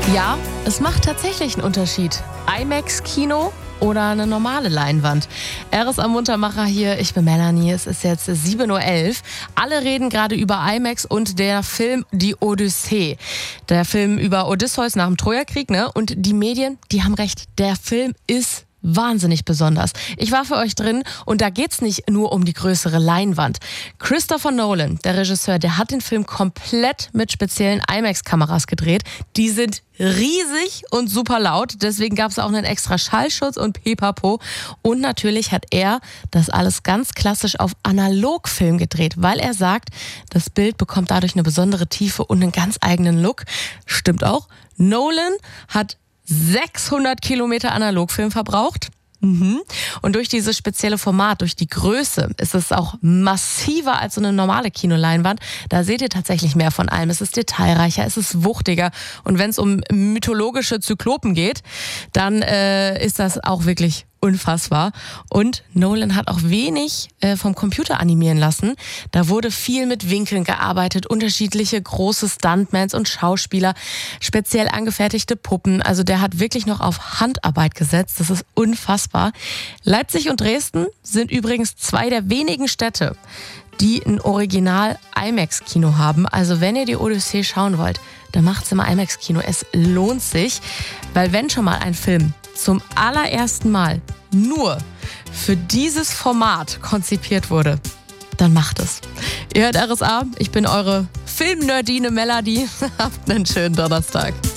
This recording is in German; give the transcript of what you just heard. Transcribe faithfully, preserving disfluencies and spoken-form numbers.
Ja, es macht tatsächlich einen Unterschied. IMAX-Kino oder eine normale Leinwand. R S A Muntermacher hier, ich bin Melanie, es ist jetzt sieben Uhr elf. Alle reden gerade über IMAX und der Film Die Odyssee. Der Film über Odysseus nach dem Trojakrieg, ne? Und die Medien, die haben recht, der Film ist wahnsinnig besonders. Ich war für euch drin und da geht's nicht nur um die größere Leinwand. Christopher Nolan, der Regisseur, der hat den Film komplett mit speziellen IMAX-Kameras gedreht. Die sind riesig und super laut, deswegen gab's auch einen extra Schallschutz und Pipapo. Und natürlich hat er das alles ganz klassisch auf Analogfilm gedreht, weil er sagt, das Bild bekommt dadurch eine besondere Tiefe und einen ganz eigenen Look. Stimmt auch. Nolan hat sechshundert Kilometer Analogfilm verbraucht. Mhm. Und durch dieses spezielle Format, durch die Größe, ist es auch massiver als so eine normale Kinoleinwand. Da seht ihr tatsächlich mehr von allem. Es ist detailreicher, es ist wuchtiger. Und wenn es um mythologische Zyklopen geht, dann äh, ist das auch wirklich unfassbar. Und Nolan hat auch wenig äh, vom Computer animieren lassen. Da wurde viel mit Winkeln gearbeitet, unterschiedliche große Stuntmans und Schauspieler, speziell angefertigte Puppen. Also der hat wirklich noch auf Handarbeit gesetzt. Das ist unfassbar. Leipzig und Dresden sind übrigens zwei der wenigen Städte, die ein Original-IMAX-Kino haben. Also wenn ihr die Odyssee schauen wollt, dann macht's im IMAX-Kino. Es lohnt sich, weil wenn schon mal ein Film zum allerersten Mal nur für dieses Format konzipiert wurde, dann macht es. Ihr hört R S A, ich bin eure Filmnerdine Melanie. Habt einen schönen Donnerstag.